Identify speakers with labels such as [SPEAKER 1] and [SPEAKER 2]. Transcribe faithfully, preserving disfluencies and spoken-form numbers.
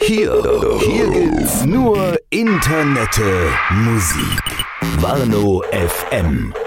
[SPEAKER 1] Hier, hier gibt's nur Internette Musik. Warnow F M.